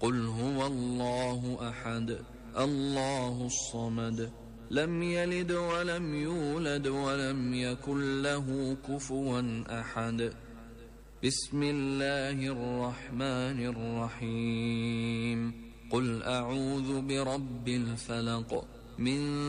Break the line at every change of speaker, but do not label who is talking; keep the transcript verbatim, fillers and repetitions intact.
قل هو الله أحد الله الصمد لم يلد ولم يولد ولم يكن له كفوا أحد. بسم الله الرحمن الرحيم. قل أعوذ برب الفلق من